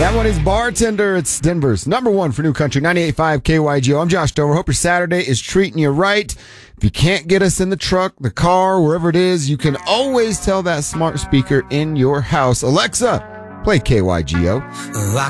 That one is Bartender. It's Denver's number one for New Country, 98.5 KYGO. I'm Josh Dover. Hope your Saturday is treating you right. If you can't get us in the truck, the car, wherever it is, you can always tell that smart speaker in your house, Alexa, play KYGO. I